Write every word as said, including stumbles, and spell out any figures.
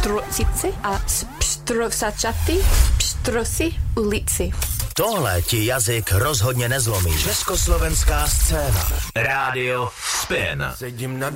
pštrocici a z pštrosačaty pštrosi ulici. Tohle ti jazyk rozhodně nezlomí. Československá scéna. Rádio Spin. Sedím na